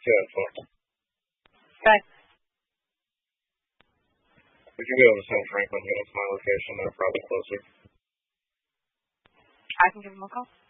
headphones. Okay. We can go to San Franklin. That's my location. They're probably closer. I can give them a call.